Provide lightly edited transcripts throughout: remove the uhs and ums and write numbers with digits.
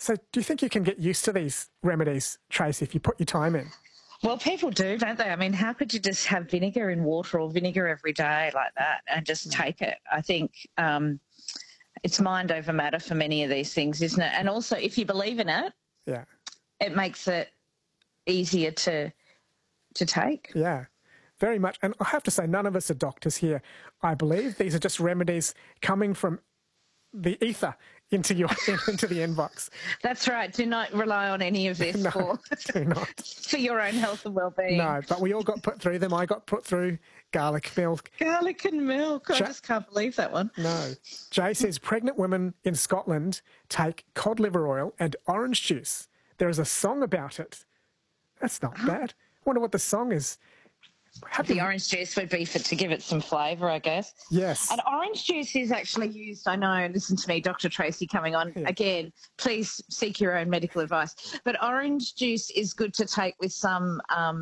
So do you think you can get used to these remedies, Tracy, if you put your time in? Well, people do, don't they? I mean, how could you just have vinegar in water or vinegar every day like that and just take it? I think it's mind over matter for many of these things, isn't it? And also, if you believe in it, it makes it easier to take. Yeah, very much. And I have to say, none of us are doctors here, I believe. These are just remedies coming from the ether into the inbox. That's right. Do not rely on any of this for your own health and well-being. No, but we all got put through them. I got put through garlic milk. Garlic and milk. I just can't believe that one. No. Jay says pregnant women in Scotland take cod liver oil and orange juice. There is a song about it. That's not bad. I wonder what the song is. The orange juice would be to give it some flavour, I guess. Yes. And orange juice is actually used, I know, listen to me, Dr. Tracy coming on. Yeah. Again, please seek your own medical advice. But orange juice is good to take with some,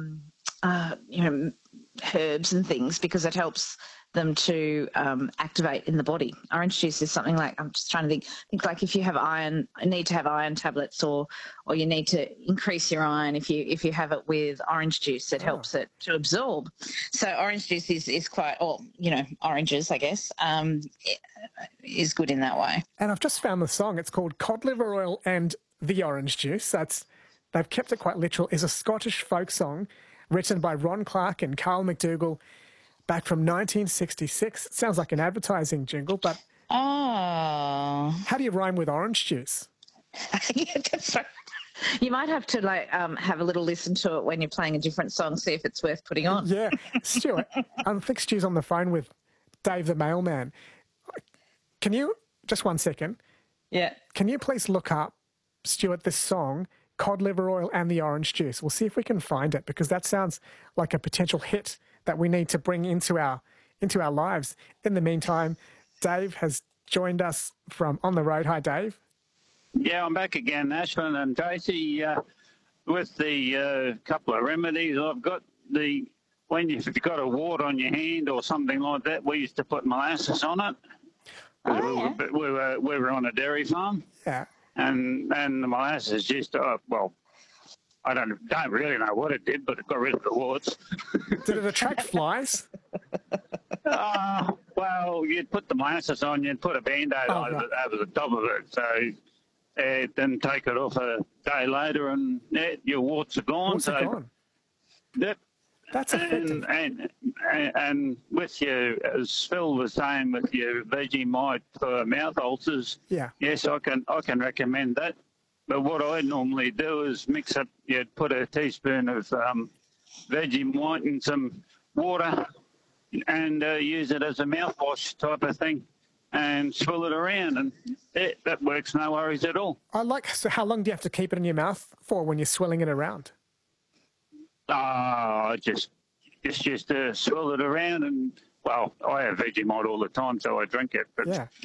herbs and things because it helps them to activate in the body. Orange juice is something like, I'm just trying to think like if you have iron, need to have iron tablets or you need to increase your iron if you have it with orange juice, it helps it to absorb. So orange juice is quite, oranges, I guess, is good in that way. And I've just found the song. It's called Cod Liver Oil and the Orange Juice. They've kept it quite literal. It's a Scottish folk song written by Ron Clark and Carl McDougall back from 1966. It sounds like an advertising jingle, but how do you rhyme with orange juice? Yeah, that's right. You might have to have a little listen to it when you're playing a different song, see if it's worth putting on. Yeah. Stuart, I think Stu's on the phone with Dave the mailman. Can you, just 1 second. Yeah. Can you please look up, Stuart, this song, Cod Liver Oil and the Orange Juice? We'll see if we can find it because that sounds like a potential hit that we need to bring into our lives. In the meantime, Dave has joined us from On the Road. Hi, Dave. Yeah, I'm back again, Ashwin and Tracy, with the couple of remedies. I've got when you've got a wart on your hand or something like that, we used to put molasses on it. We were on a dairy farm. Yeah. And the molasses just, I don't really know what it did, but it got rid of the warts. Did it attract flies? Well, you'd put the molasses on, you'd put a Band-Aid over the top of it, so then take it off a day later and your warts are gone. Warts are gone. Yep. That's effective. And with your, as Phil was saying, with your Vegemite for mouth ulcers, yes, I can recommend that. But what I normally do is mix up, you'd put a teaspoon of Vegemite in some water and use it as a mouthwash type of thing and swill it around, and that works, no worries at all. So how long do you have to keep it in your mouth for when you're swilling it around? Just swill it around, and well, I have Vegemite all the time, so I drink it. But yeah.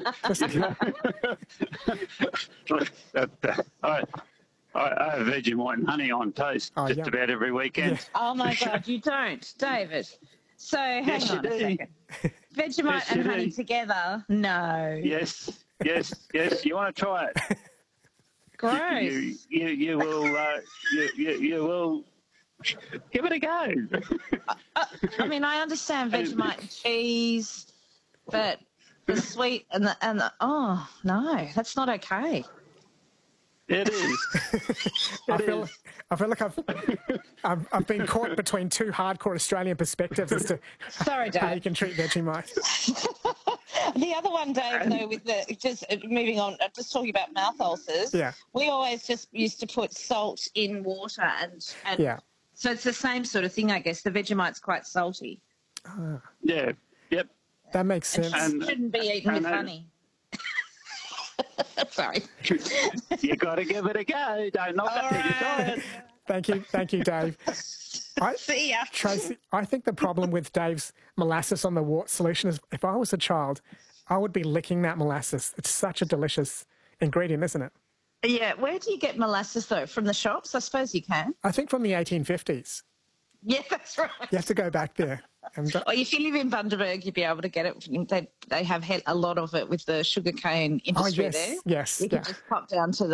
I have Vegemite and honey on toast about every weekend. Yeah. Oh my God, you don't, David. So hang on a second. Vegemite and honey together? No. Yes. You want to try it? Gross. You will. Give it a go. I mean, I understand Vegemite and cheese, but the sweet and the oh no, that's not okay. It is. I feel like I've been caught between two hardcore Australian perspectives as to how you can treat Vegemite. The other one, Dave, though, with just moving on, just talking about mouth ulcers. Yeah. We always just used to put salt in water and yeah. So it's the same sort of thing, I guess. The Vegemite's quite salty. Yeah. Yep. That makes sense. And shouldn't be eaten with honey. Sorry. You got to give it a go. Don't knock it till you try it. Thank you, Dave. See ya. Tracy, I think the problem with Dave's molasses on the wart solution is if I was a child, I would be licking that molasses. It's such a delicious ingredient, isn't it? Yeah. Where do you get molasses, though? From the shops? I suppose you can. I think from the 1850s. Yeah, that's right. You have to go back there. And, or if you live in Bundaberg, you'd be able to get it. They have a lot of it with the sugarcane industry there. Yes. You can just pop down to